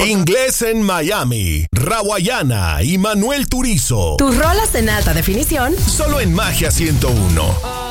Inglés en Miami, Rawayana y Manuel Turizo. Tus rolas en alta definición. Solo en Magia 101.